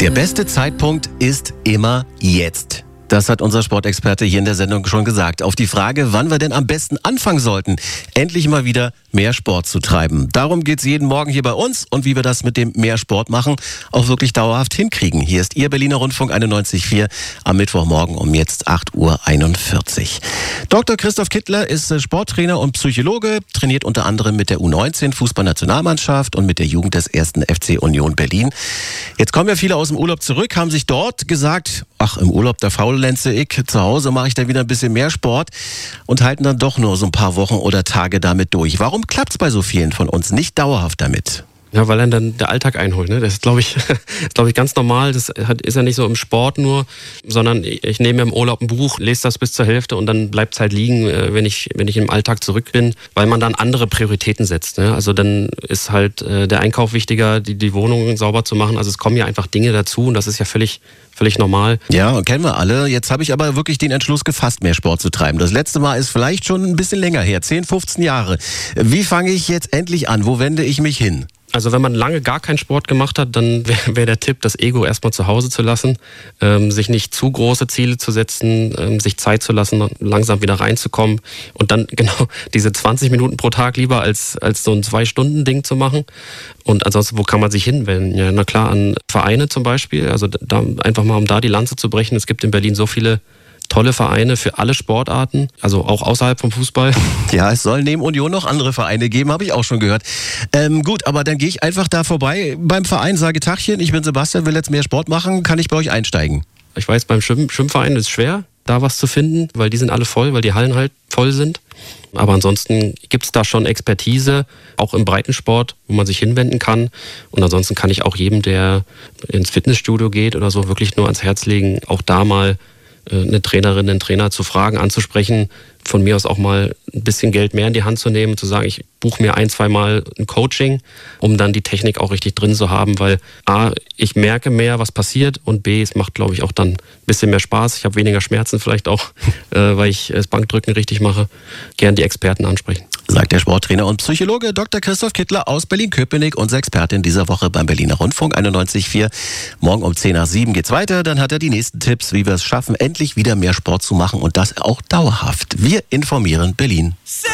Der beste Zeitpunkt ist immer jetzt. Das hat unser Sportexperte hier in der Sendung schon gesagt. Auf die Frage, wann wir denn am besten anfangen sollten, endlich mal wieder mehr Sport zu treiben. Darum geht's jeden Morgen hier bei uns und wie wir das mit dem mehr Sport machen auch wirklich dauerhaft hinkriegen. Hier ist Ihr Berliner Rundfunk 91.4 am Mittwochmorgen um jetzt 8.41 Uhr. Dr. Christoph Kittler ist Sporttrainer und Psychologe, trainiert unter anderem mit der U19 Fußballnationalmannschaft und mit der Jugend des 1. FC Union Berlin. Jetzt kommen ja viele aus dem Urlaub zurück, haben sich dort gesagt, ach, im Urlaub, da faulenze ich, zu Hause mache ich dann wieder ein bisschen mehr Sport und halten dann doch nur so ein paar Wochen oder Tage damit durch. Warum klappt es bei so vielen von uns nicht dauerhaft damit? Ja, weil dann der Alltag einholt. Ne? Das ist, glaube ich, ganz normal. Das ist ja nicht so im Sport nur, sondern ich nehme mir im Urlaub ein Buch, lese das bis zur Hälfte und dann bleibt es halt liegen, wenn ich im Alltag zurück bin, weil man dann andere Prioritäten setzt. Ne? Also dann ist halt der Einkauf wichtiger, die Wohnung sauber zu machen. Also es kommen ja einfach Dinge dazu und das ist ja völlig normal. Ja, kennen wir alle. Jetzt habe ich aber wirklich den Entschluss gefasst, mehr Sport zu treiben. Das letzte Mal ist vielleicht schon ein bisschen länger her, 10, 15 Jahre. Wie fange ich jetzt endlich an? Wo wende ich mich hin? Also wenn man lange gar keinen Sport gemacht hat, dann wäre der Tipp, das Ego erstmal zu Hause zu lassen, sich nicht zu große Ziele zu setzen, sich Zeit zu lassen, langsam wieder reinzukommen und dann genau diese 20 Minuten pro Tag lieber als so ein 2-Stunden-Ding zu machen. Und ansonsten, wo kann man sich hinwenden? Ja, na klar, an Vereine zum Beispiel, also da einfach mal, um da die Lanze zu brechen. Es gibt in Berlin so viele tolle Vereine für alle Sportarten, also auch außerhalb vom Fußball. Ja, es soll neben Union noch andere Vereine geben, habe ich auch schon gehört. Gut, aber dann gehe ich einfach da vorbei beim Verein, sage Tachchen, ich bin Sebastian, will jetzt mehr Sport machen, kann ich bei euch einsteigen? Ich weiß, beim Schwimmverein ist es schwer, da was zu finden, weil die sind alle voll, weil die Hallen halt voll sind. Aber ansonsten gibt es da schon Expertise, auch im Breitensport, wo man sich hinwenden kann. Und ansonsten kann ich auch jedem, der ins Fitnessstudio geht oder so, wirklich nur ans Herz legen, auch da mal eine Trainerin, einen Trainer zu fragen, anzusprechen, von mir aus auch mal ein bisschen Geld mehr in die Hand zu nehmen, zu sagen, ich buche mir 1-2 Mal ein Coaching, um dann die Technik auch richtig drin zu haben, weil A, ich merke mehr, was passiert und B, es macht, glaube ich, auch dann ein bisschen mehr Spaß. Ich habe weniger Schmerzen vielleicht auch, weil ich das Bankdrücken richtig mache. Gern die Experten ansprechen. Sagt der Sporttrainer und Psychologe Dr. Christoph Kittler aus Berlin-Köpenick, unser Expertin dieser Woche beim Berliner Rundfunk 91.4. Morgen um 6:50 geht's weiter. Dann hat er die nächsten Tipps, wie wir es schaffen, endlich wieder mehr Sport zu machen und das auch dauerhaft. Wir informieren Berlin.